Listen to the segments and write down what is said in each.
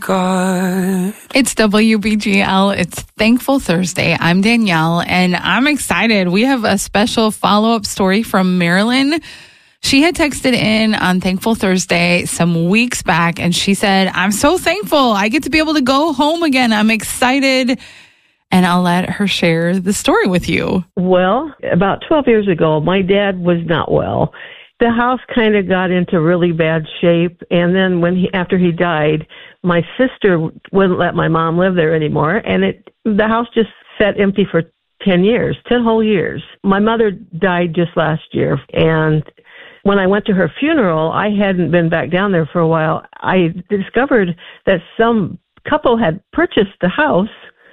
God. It's WBGL. It's Thankful Thursday. I'm Danielle, and I'm excited. We have a special follow-up story from Marilyn. She had texted in on Thankful Thursday some weeks back, and she said, I'm so thankful. I get to be able to go home again. I'm excited. And I'll let her share the story with you. Well, about 12 years ago, my dad was not well. The house kind of got into really bad shape. And then after he died, my sister wouldn't let my mom live there anymore. And the house just sat empty for 10 whole years. My mother died just last year. And when I went to her funeral, I hadn't been back down there for a while. I discovered that some couple had purchased the house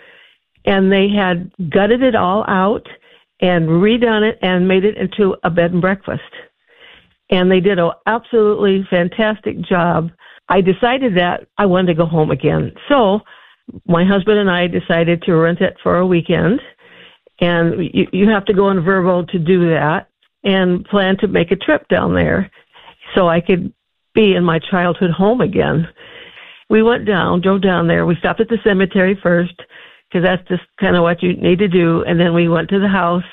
and they had gutted it all out and redone it and made it into a bed and breakfast. And they did an absolutely fantastic job. I decided that I wanted to go home again. So my husband and I decided to rent it for a weekend. And you have to go in Verbo to do that and plan to make a trip down there so I could be in my childhood home again. We drove down there. We stopped at the cemetery first because that's just kind of what you need to do. And then we went to the house,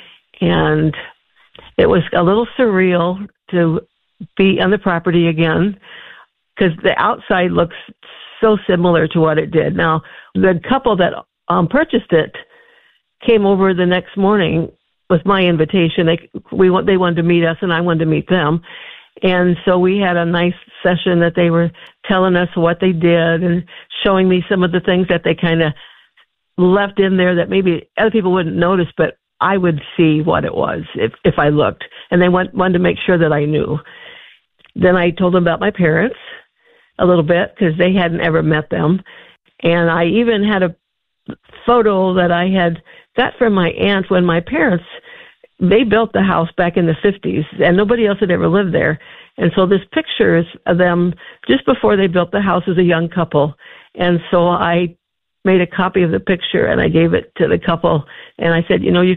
and it was a little surreal to be on the property again because the outside looks so similar to what it did. Now, the couple that purchased it came over the next morning with my invitation. They wanted to meet us, and I wanted to meet them. And so we had a nice session that they were telling us what they did and showing me some of the things that they kind of left in there that maybe other people wouldn't notice, but I would see what it was if I looked. And they wanted to make sure that I knew. Then I told them about my parents a little bit because they hadn't ever met them. And I even had a photo that I had got from my aunt when my parents, they built the house back in the 50s, and nobody else had ever lived there. And so this picture is of them just before they built the house as a young couple. And so I made a copy of the picture, and I gave it to the couple, and I said, you